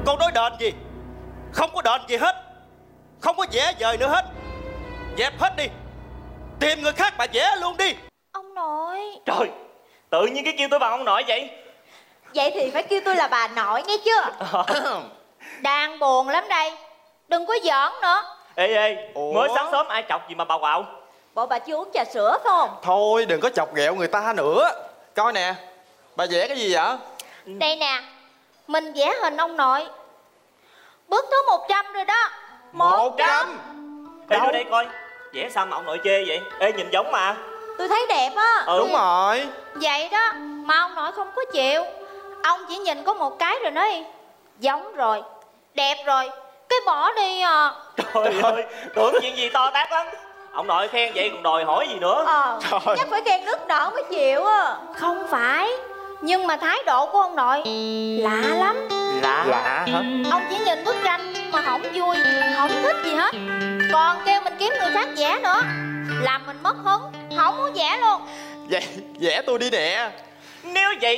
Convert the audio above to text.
Con nói đền gì? Không có đền gì hết. Không có vẽ vời nữa hết. Dẹp hết đi. Tìm người khác mà vẽ luôn đi. Ông nội. Trời, tự nhiên cái kêu tôi bằng ông nội vậy. Vậy thì phải kêu tôi là bà nội nghe chưa? Đang buồn lắm đây. Đừng có giỡn nữa. Ê, Ủa? mới sáng sớm ai chọc gì mà bà quạo? Bộ bà chưa uống trà sữa phải không? Thôi đừng có chọc ghẹo người ta nữa. Coi nè, bà vẽ cái gì vậy? Đây nè, mình vẽ hình ông nội. Bước thứ 100 rồi đó. 100. Ê, đưa đây coi. Vẽ sao mà ông nội chê vậy? Ê, nhìn giống mà. Tôi thấy đẹp á. Ừ. Đúng rồi. Vậy đó, mà ông nội không có chịu. Ông chỉ nhìn có một cái rồi nói giống rồi, đẹp rồi, cái bỏ đi à. Trời ơi, tưởng chuyện gì to tát lắm. Ông nội khen vậy còn đòi hỏi gì nữa. Trời. Chắc phải khen nước nở mới chịu á. Không phải, nhưng mà thái độ của ông nội lạ lắm. Lạ Lạ hả? Ông chỉ nhìn bức tranh mà không vui, không thích gì hết. Còn kêu mình kiếm người khác vẽ nữa, làm mình mất hứng, không muốn vẽ luôn. Vậy vẽ tôi đi nè. Nếu vậy